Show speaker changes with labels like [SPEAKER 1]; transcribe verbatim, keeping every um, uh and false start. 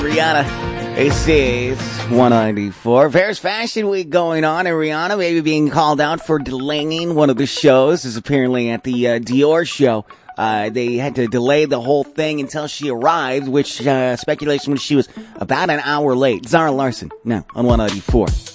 [SPEAKER 1] Rihanna. This is one ninety-four. Paris Fashion Week going on, and Rihanna maybe being called out for delaying one of the shows. Is apparently at the uh, Dior show. Uh, they had to delay the whole thing until she arrived, which uh, speculation was she was about an hour late. Zara Larson, now on one ninety-four.